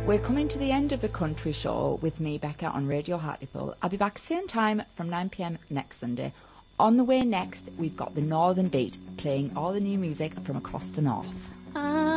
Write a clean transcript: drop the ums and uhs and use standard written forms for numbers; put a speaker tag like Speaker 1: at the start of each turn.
Speaker 1: We're coming to the end of the country show with me, Becca, on Radio Hartlepool. I'll be back same time from 9 p.m. next Sunday. On the way next, we've got the Northern Beat, playing all the new music from across the north.